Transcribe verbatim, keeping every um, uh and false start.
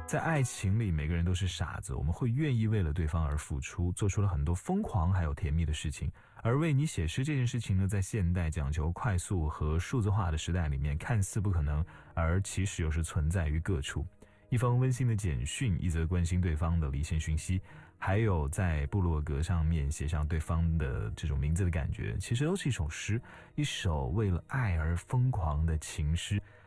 在爱情里，每个人都是傻子，我们会愿意为了对方而付出，做出了很多疯狂还有甜蜜的事情。而为你写诗这件事情呢，在现代讲求快速和数字化的时代里面，看似不可能，而其实又是存在于各处。一封温馨的简讯，一则关心对方的离线讯息，还有在部落格上面写上对方的这种名字的感觉，其实都是一首诗，一首为了爱而疯狂的情诗。